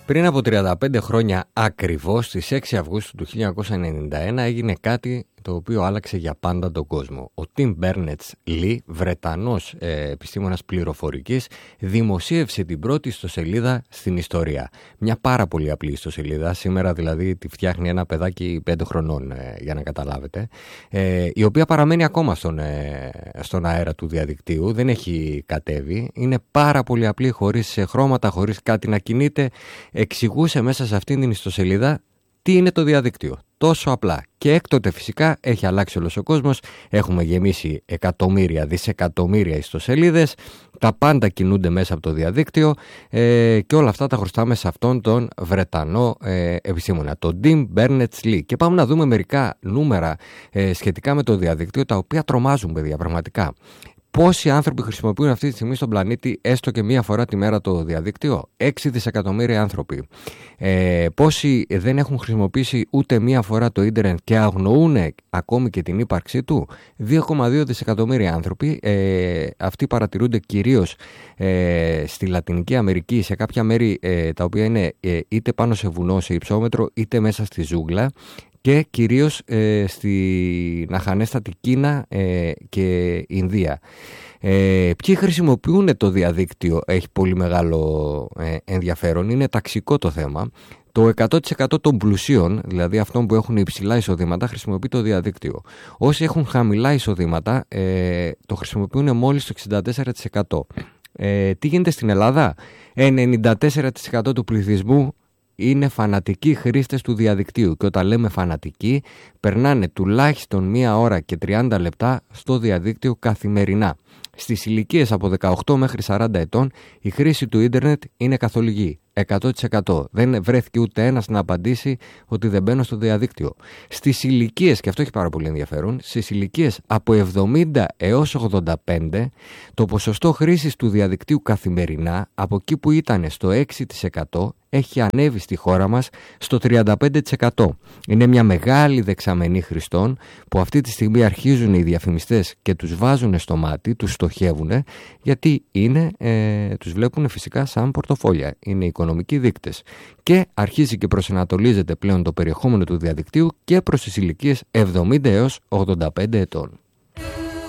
Πριν από 35 χρόνια ακριβώς, στις 6 Αυγούστου του 1991, έγινε κάτι το οποίο άλλαξε για πάντα τον κόσμο. Ο Tim Berners-Lee, Βρετανός επιστήμονας πληροφορικής, δημοσίευσε την πρώτη ιστοσελίδα στην ιστορία. Μια πάρα πολύ απλή ιστοσελίδα, σήμερα δηλαδή τη φτιάχνει ένα παιδάκι 5 χρονών, για να καταλάβετε, η οποία παραμένει ακόμα στον αέρα του διαδικτύου, δεν έχει κατέβει, είναι πάρα πολύ απλή, χωρίς χρώματα, χωρίς κάτι να κινείται. Εξηγούσε μέσα σε αυτήν την ιστοσελίδα τι είναι το διαδίκτυο. Τόσο απλά. Και έκτοτε φυσικά έχει αλλάξει όλος ο κόσμος. Έχουμε γεμίσει εκατομμύρια, δισεκατομμύρια ιστοσελίδες. Τα πάντα κινούνται μέσα από το διαδίκτυο και όλα αυτά τα χρωστάμε σε αυτόν τον Βρετανό επιστήμονα, τον Tim Berners-Lee. Και πάμε να δούμε μερικά νούμερα σχετικά με το διαδίκτυο, τα οποία τρομάζουν, παιδιά, πραγματικά. Πόσοι άνθρωποι χρησιμοποιούν αυτή τη στιγμή στον πλανήτη έστω και μία φορά τη μέρα το διαδίκτυο? 6 δισεκατομμύρια άνθρωποι. Πόσοι δεν έχουν χρησιμοποιήσει ούτε μία φορά το ίντερνετ και αγνοούν ακόμη και την ύπαρξή του? 2,2 δισεκατομμύρια άνθρωποι. Αυτοί παρατηρούνται κυρίως στη Λατινική Αμερική, σε κάποια μέρη τα οποία είναι είτε πάνω σε βουνό, σε υψόμετρο, είτε μέσα στη ζούγκλα, και κυρίως στην αχανέστατη Κίνα και Ινδία. Ποιοι χρησιμοποιούν το διαδίκτυο έχει πολύ μεγάλο ενδιαφέρον. Είναι ταξικό το θέμα. Το 100% των πλουσίων, δηλαδή αυτών που έχουν υψηλά εισοδήματα, χρησιμοποιεί το διαδίκτυο. Όσοι έχουν χαμηλά εισοδήματα το χρησιμοποιούν μόλις το 64%. Τι γίνεται στην Ελλάδα? 94% του πληθυσμού είναι φανατικοί χρήστες του διαδικτύου, και όταν λέμε φανατικοί, περνάνε τουλάχιστον 1 ώρα και 30 λεπτά στο διαδίκτυο καθημερινά. Στις ηλικίες από 18 μέχρι 40 ετών η χρήση του ίντερνετ είναι καθολική, 100%. Δεν βρέθηκε ούτε ένας να απαντήσει ότι δεν μπαίνω στο διαδίκτυο. Στις ηλικίες, και αυτό έχει πάρα πολύ ενδιαφέρον, στις ηλικίες από 70 έως 85 το ποσοστό χρήσης του διαδικτύου καθημερινά, από εκεί που ήταν στο 6%, έχει ανέβει στη χώρα μας στο 35%. Είναι μια μεγάλη δεξαμενή χρηστών που αυτή τη στιγμή αρχίζουν οι διαφημιστές και τους βάζουν στο μάτι, τους στοχεύουν, γιατί τους βλέπουν φυσικά σαν πορτοφόλια. Είναι οικονομικοί δείκτες. Και αρχίζει και προσανατολίζεται πλέον το περιεχόμενο του διαδικτύου και προς τις ηλικίες 70 έως 85 ετών.